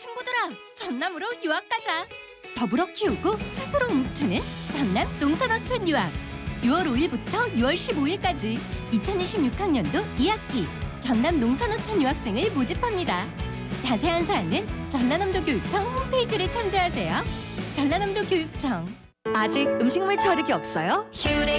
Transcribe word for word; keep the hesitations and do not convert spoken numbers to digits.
친구들아, 전남으로 유학 가자. 더불어 키우고 스스로 움트는 전남 농산어촌 유학. 유월 오일부터 유월 십오일까지 이천이십육 학년도 이 학기 전남 농산어촌 유학생을 모집합니다. 자세한 사항은 전라남도 교육청 홈페이지를 참조하세요. 전라남도 교육청. 아직 음식물 처리기 없어요? 휴대